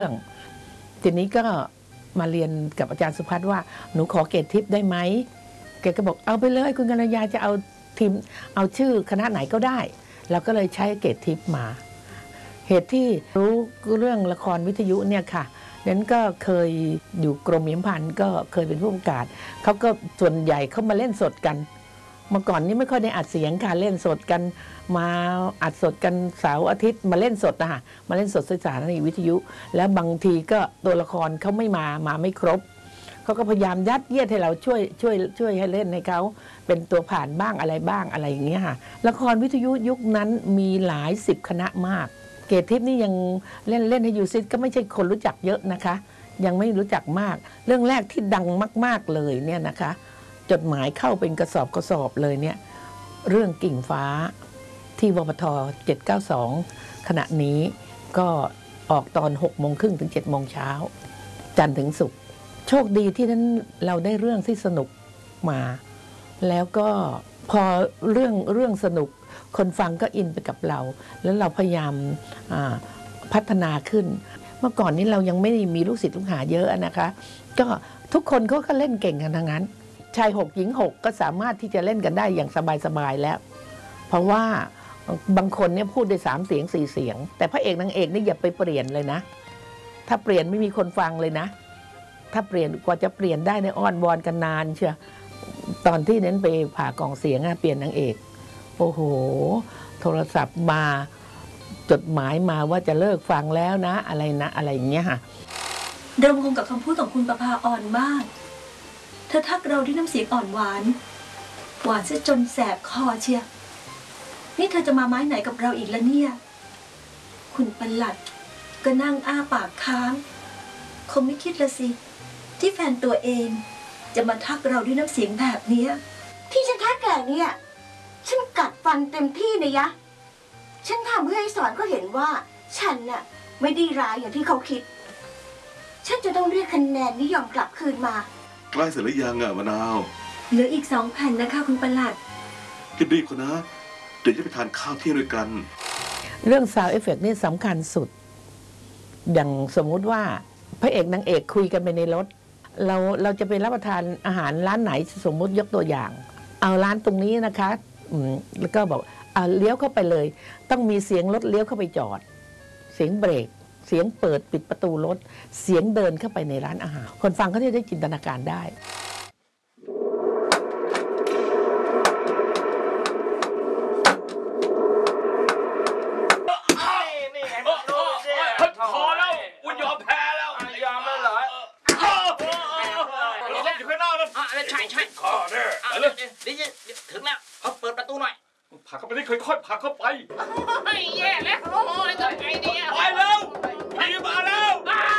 รื่องทีนี้ก็มาเรียนกับอาจารย์สุพัฒน์ว่าหนูขอเกรดทิปได้ไหมแกก็บอกเอาไปเลยคุณกัลยาจะเอาทีมเอาชื่อคณะไหนก็ได้เราก็เลยใช้เกรดทิปมาเหตุที่รู้เรื่องละครวิทยุเนี่ยค่ะนั้นก็เคยอยู่กรมศิลปพันธ์ก็เคยเป็นผู้ประกาศเขาก็ส่วนใหญ่เขามาเล่นสดกันเมื่อก่อนนี้ไม่ค่อยได้อัดเสียงค่ะเล่นสดกันมาอัดสดกันเสาร์อาทิตย์มาเล่นสดนะคะมาเล่นสดสถานีวิทยุแล้วบางทีก็ตัวละครเขาไม่มาไม่ครบเขาก็พยายามยัดเยียดให้เราช่วยให้เล่นให้เขาเป็นตัวผ่านบ้างอะไรบ้างอะไรอย่างเงี้ยค่ะละครวิทยุยุคนั้นมีหลาย10คณะมากเกรดทิพย์นี่ยังเล่นให้ยูซิสก็ไม่ใช่คนรู้จักเยอะนะคะยังไม่รู้จักมากเรื่องแรกที่ดังมากๆเลยเนี่ยนะคะจดหมายเข้าเป็นกระสอบเลยเนี่ยเรื่องกิ่งฟ้าที่วปท792ขณะนี้ก็ออกตอน6:30 ถึง 7:00 น.จันทร์ถึงศุกร์โชคดีที่นั้นเราได้เรื่องที่สนุกมาแล้วก็พอเรื่องสนุกคนฟังก็อินไปกับเราแล้วเราพยายามพัฒนาขึ้นเมื่อก่อนนี้เรายังไม่มีลูกศิษย์ลูกหาเยอะนะคะก็ทุกคนเขาก็เล่นเก่งกันทั้งนั้นชาย6หญิง6ก็สามารถที่จะเล่นกันได้อย่างสบายๆแล้วเพราะว่าบางคนเนี่ยพูดได้3 เสียง 4 เสียงแต่พระเอกนางเอกนี่อย่าไปเปลี่ยนเลยนะถ้าเปลี่ยนไม่มีคนฟังเลยนะถ้าเปลี่ยนกว่าจะเปลี่ยนได้ในอ้อนวอนกันนานเชียวตอนที่นั้นไปผ่ากล่องเสียงเปลี่ยนนางเอกโอ้โหโทรศัพท์มาจดหมายมาว่าจะเลิกฟังแล้วนะอะไรอย่างเงี้ยค่ะเรางงกับคำพูดของคุณประภาอ่อนมากเธอทักเราด้วยน้ำเสียงอ่อนหวานซะจนแสบคอเชียนี่เธอจะมาไม้ไหนกับเราอีกละเนี่ยคุณปลัดก็นั่งอ้าปากค้างคงไม่คิดละสิที่แฟนตัวเองจะมาทักเราด้วยน้ำเสียงแบบนี้ที่ฉันทักแกเนี่ยฉันกัดฟันเต็มที่เลยยะฉันทำเพื่อให้สอนเขาเห็นว่าฉันน่ะไม่ได้ร้ายอย่างที่เขาคิดฉันจะต้องเรียกคะแนนนิยมกลับคืนมาใกล้เสร็จหรือยังมะนาวเหลืออีก2 แผ่นนะคะคุณปลัดรีบๆคนนะเดี๋ยวจะไปทานข้าวเที่ยงด้วยกันเรื่องซาวด์เอฟเฟกต์นี่สำคัญสุดอย่างสมมุติว่าพระเอกนางเอกคุยกันไปในรถเราจะไปรับประทานอาหารร้านไหนสมมุติยกตัวอย่างเอาร้านตรงนี้นะคะแล้วก็บอกเลี้ยวเข้าไปเลยต้องมีเสียงรถเลี้ยวเข้าไปจอดเสียงเบรกเสียงเปิดปิดประตูรถเสียงเดินเข้าไปในร้านอาหารคนฟังเขาจะได้จินตนาการได้พอแล้วอุ่นยอมแพ้แล้วยอมแล้วเหรออยู่ข้างนอกแล้วใช่ข้อเนี่ยถึงแล้วเขาเปิดประตูหน่อยผลักเข้าไปนี่ค่อยๆผลักเข้าไปแย่แล้วโอ้ยทำไงดีไปแล้วผีมาแล้ว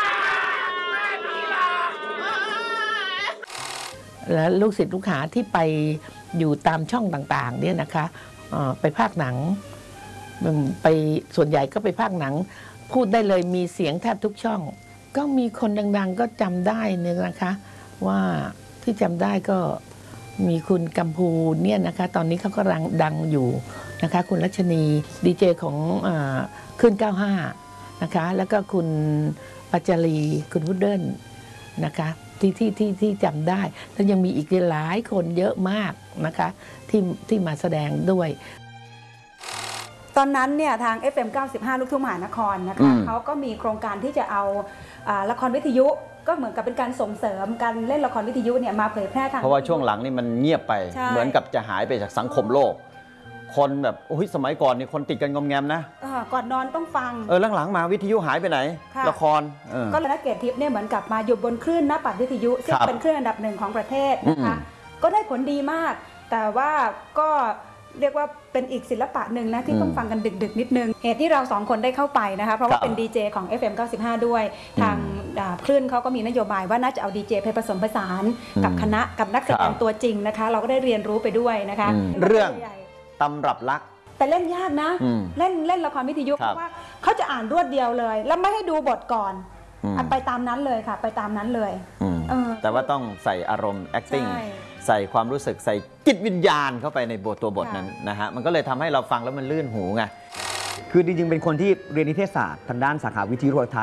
และลูกศิษย์ลูกหาที่ไปอยู่ตามช่องต่างๆเนี่ยนะคะไปภาคหนังไปส่วนใหญ่ก็ไปภาคหนังพูดได้เลยมีเสียงแทบทุกช่องก็มีคนดังๆก็จำได้เนี่ยนะคะว่าที่จำได้ก็มีคุณกัมพูเนี่ยนะคะตอนนี้เขากำลังดังอยู่นะคะคุณรัชนีดีเจของขึ้น95นะคะแล้วก็คุณปัจจารีคุณพุดเดิ้ลนะคะที่จำได้แล้วยังมีอีกหลายคนเยอะมากนะคะที่มาแสดงด้วยตอนนั้นเนี่ยทาง FM 95 ลูกทุ่งมหานครนะคะเขาก็มีโครงการที่จะเอาละครวิทยุก็เหมือนกับเป็นการส่งเสริมการเล่นละครวิทยุเนี่ยมาเผยแพร่ทางเพราะว่าช่วงหลังนี่มันเงียบไปเหมือนกับจะหายไปจากสังคมโลกคนแบบสมัยก่อนนี่คนติดกันงอมแงมนะก่อนนอนต้องฟังหลังๆมาวิทยุหายไปไหนละครก็เลยเกรดทิพย์เนี่ยเหมือนกับมาอยู่บนคลื่นหน้าปัดวิทยุซึ่งเป็นคลื่นอันดับ1ของประเทศนะคะก็ได้ผลดีมากแต่ว่าก็เรียกว่าเป็นอีกศิลปะหนึ่งนะที่ต้องฟังกันดึกๆนิดนึงเหตุที่เรา2 คนได้เข้าไปนะคะเพราะว่าเป็นดีเจของ FM 95 ด้วยทางคลื่นเขาก็มีนโยบายว่าน่าจะเอาดีเจไปผสมผสานกับคณะกับนักแสดงตัวจริงนะคะเราก็ได้เรียนรู้ไปด้วยนะคะเรื่องตำรับรักแต่เล่นยากนะเล่นละครวิทยุเพราะว่าเขาจะอ่านรวดเดียวเลยแล้วไม่ให้ดูบทก่อนไปตามนั้นเลยค่ะไปตามนั้นเลยแต่ว่าต้องใส่อารมณ์ acting ใส่ความรู้สึกใส่จิตวิญญาณเข้าไปในตัวบทนั้นนะฮะมันก็เลยทำให้เราฟังแล้วมันลื่นหูไงคือจริงๆเป็นคนที่เรียนนิเทศศาสตร์ทางด้านสาขาวิทยุโทรทัศน์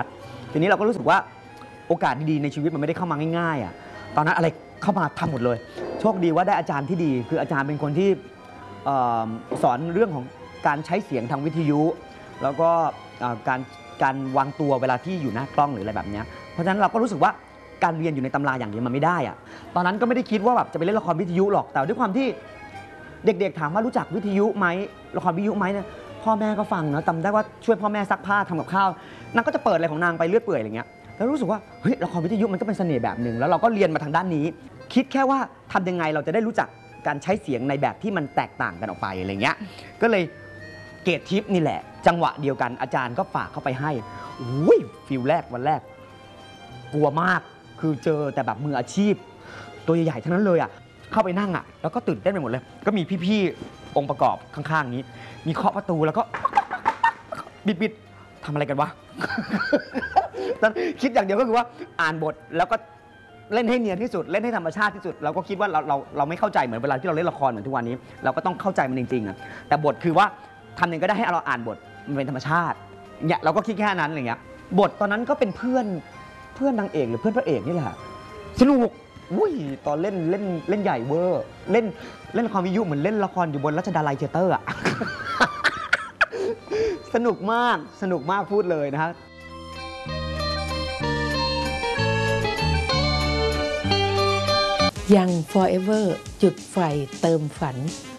ทีนี้เราก็รู้สึกว่าโอกาสดีๆในชีวิตมันไม่ได้เข้ามาง่ายๆอ่ะตอนนั้นอะไรเข้ามาทำหมดเลยโชคดีว่าได้อาจารย์ที่ดีคืออาจารย์เป็นคนที่สอนเรื่องของการใช้เสียงทางวิทยุ แล้วก็การวางตัวเวลาที่อยู่หน้ากล้องหรืออะไรแบบนี้เพราะฉะนั้นเราก็รู้สึกว่าการเรียนอยู่ในตำราอย่างเดียวมันไม่ได้อะตอนนั้นก็ไม่ได้คิดว่าแบบจะไปเล่นละครวิทยุหรอกแต่ด้วยความที่เด็กๆถามว่ารู้จักวิทยุไหมละครวิทยุไหมเนี่ยพ่อแม่ก็ฟังนะจำได้ว่าช่วยพ่อแม่ซักผ้าทำกับข้าวนางก็จะเปิดอะไรของนางไปเรื่อยเปื่อยอะไรเงี้ยแล้วรู้สึกว่าเฮ้ยละครวิทยุมันก็เป็นเสน่ห์แบบหนึ่งแล้วเราก็เรียนมาทางด้านนี้คิดแค่ว่าทำยังไงเราจะได้รู้จักการใช้เสียงในแบบที่มันแตกต่างกันออกไปอะไรเงี้ยก็เลยเกรดทิปนี่แหละจังหวะเดียวกันอาจารย์ก็ฝากเข้าไปให้อุ้ยฟิลแรกวันแรกกลัวมากคือเจอแต่แบบมืออาชีพตัวใหญ่ๆทั้งนั้นเลยอ่ะเข้าไปนั่งอ่ะแล้วก็ตื่นเต้นไปหมดเลยก็มีพี่ๆองค์ประกอบข้างๆนี้มีเคาะประตูแล้วก็บิดๆทำอะไรกันวะ คิดอย่างเดียวก็คือว่าอ่านบทแล้วก็เล่นให้เนียนที่สุดเล่นให้ธรรมชาติที่สุดเราก็คิดว่าเราไม่เข้าใจเหมือนเวลาที่เราเล่นละครเหมือนทุกวันนี้เราก็ต้องเข้าใจมันจริงๆอ่ะแต่บทคือว่าทำยังไงก็ได้ให้เราอ่านบทมันเป็นธรรมชาติเนี่ยเราก็คิดแค่นั้นอะไรเงี้ยบทตอนนั้นก็เป็นเพื่อนนางเอกหรือเพื่อนพระเอกนี่แหละสนุกอุ้ยตอนเล่นใหญ่เวอร์เล่นละครวิทยุเหมือนเล่นละครอยู่บนรัชดาลัยเทเตอร์อ่ะ สนุกมากพูดเลยนะฮะยัง forever จุดไฟเติมฝัน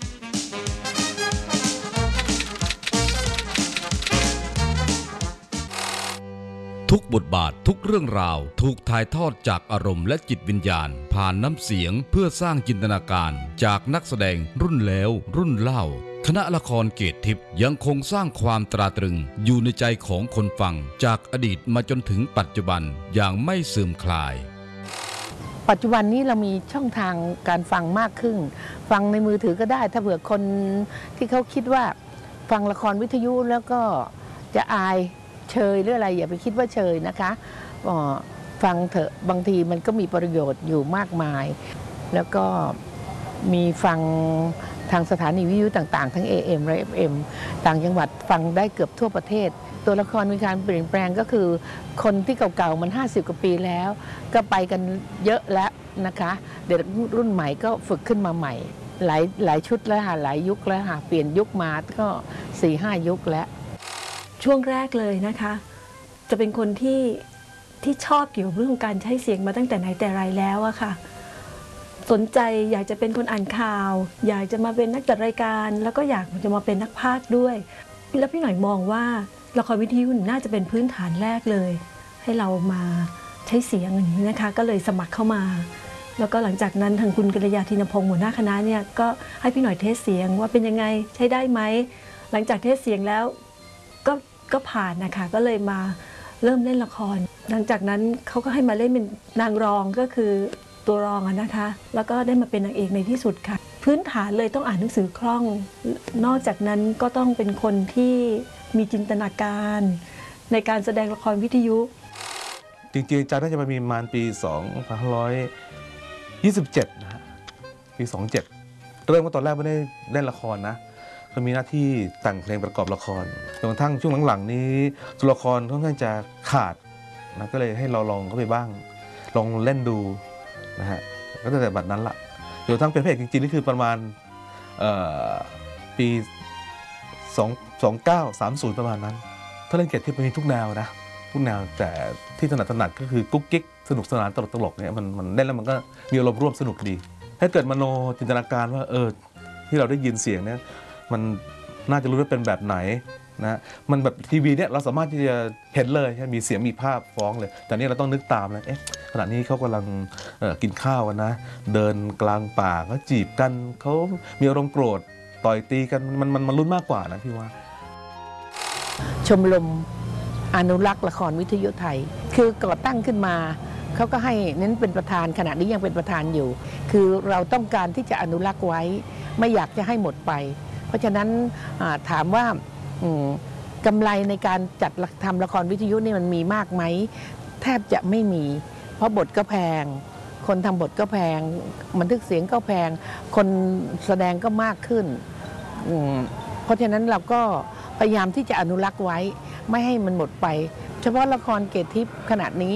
ทุกบทบาททุกเรื่องราวถูกถ่ายทอดจากอารมณ์และจิตวิญญาณผ่านน้ำเสียงเพื่อสร้างจินตนาการจากนักแสดงรุ่นแล้วรุ่นเล่าคณะละครเกตทิพย์ยังคงสร้างความตราตรึงอยู่ในใจของคนฟังจากอดีตมาจนถึงปัจจุบันอย่างไม่เสื่อมคลายปัจจุบันนี้เรามีช่องทางการฟังมากขึ้นฟังในมือถือก็ได้ถ้าเผื่อคนที่เขาคิดว่าฟังละครวิทยุแล้วก็จะอายเชยหรืออะไรอย่าไปคิดว่าเชยนะคะฟังเถอะบางทีมันก็มีประโยชน์อยู่มากมายแล้วก็มีฟังทางสถานีวิทยุต่างๆทั้ง AM และ FM ต่างจังหวัดฟังได้เกือบทั่วประเทศตัวละครมีการเปลี่ยนแปลงก็คือคนที่เก่าๆมัน50กว่าปีแล้วก็ไปกันเยอะแล้วนะคะเด็กรุ่นใหม่ก็ฝึกขึ้นมาใหม่หลายชุดแล้วค่ะหลายยุคแล้วค่ะเปลี่ยนยุคมาก็ 4-5 ยุคแล้วช่วงแรกเลยนะคะจะเป็นคนที่ชอบเกี่ยวกับเรื่องการใช้เสียงมาตั้งแต่ไหนแต่ไรแล้วอะค่ะสนใจอยากจะเป็นคนอ่านข่าวอยากจะมาเป็นนักจัดรายการแล้วก็อยากจะมาเป็นนักพากย์ด้วยแล้วพี่หน่อยมองว่าละครวิทยุน่าจะเป็นพื้นฐานแรกเลยให้เรามาใช้เสียงอย่างนี้นะคะก็เลยสมัครเข้ามาแล้วก็หลังจากนั้นทางคุณกัลยา ธินพงศ์หัวหน้าคณะเนี่ยก็ให้พี่หน่อยเทสเสียงว่าเป็นยังไงใช้ได้ไหมหลังจากเทสเสียงแล้วก็ผ่านนะคะก็เลยมาเริ่มเล่นละครหลังจากนั้นเขาก็ให้มาเล่นเป็นนางรองก็คือตัวรองนะคะแล้วก็ได้มาเป็นนางเอกในที่สุดค่ะพื้นฐานเลยต้องอ่านหนังสือคล่องนอกจากนั้นก็ต้องเป็นคนที่มีจินตนาการในการแสดงละครวิทยุจริงๆอาจารย์น่าจะมามีประมาณปี2527นะฮะปี27เริ่มว่าตอนแรกไม่ได้เล่นละครนะก็มีหน้าที่แต่งเพลงประกอบละครจนกระทั่งช่วงหลังๆนี้ตัวละครค่อนข้างจะขาดนะก็เลยให้เราลองเข้าไปบ้างลองเล่นดูนะฮะก็ตั้งแต่บัดนั้นละจนกระทั่งเป็นพระเอกจริงๆนี่คือประมาณปี2930ประมาณนั้นถ้าเล่นเกตทิพย์มันมีทุกแนวนะทุกแนวแต่ที่ถนัดก็คือกุ๊กกิ๊กสนุกสนานตลกเนี่ยมันเล่นแล้วมันก็มีอารมณ์ร่วมสนุกดีให้เกิดมโนจินตนาการว่าที่เราได้ยินเสียงเนี่ยมันน่าจะรู้ว่าเป็นแบบไหนนะมันแบบทีวีเนี่ยเราสามารถที่จะเห็นเลยมีเสียงมีภาพฟ้องเลยแต่นี่เราต้องนึกตามเลยขณะนี้เขากำลังกินข้าวกันนะเดินกลางป่าเขาจีบกันเขามีอารมณ์โกรธต่อยตีกันมันลุ้นมากกว่านะพี่ว่าชมรมอนุรักษ์ละครวิทยุไทยคือก่อตั้งขึ้นมาเขาก็ให้เน้นเป็นประธานขณะนี้ยังเป็นประธานอยู่คือเราต้องการที่จะอนุรักษ์ไว้ไม่อยากจะให้หมดไปเพราะฉะนั้นถามว่ากำไรในการจัดทำละครวิทยุนี่มันมีมากไหมแทบจะไม่มีเพราะบทก็แพงคนทำบทก็แพงบันทึกเสียงก็แพงคนแสดงก็มากขึ้นเพราะฉะนั้นเราก็พยายามที่จะอนุรักษ์ไว้ไม่ให้มันหมดไปเฉพาะละครเกตทิพย์ขนาดนี้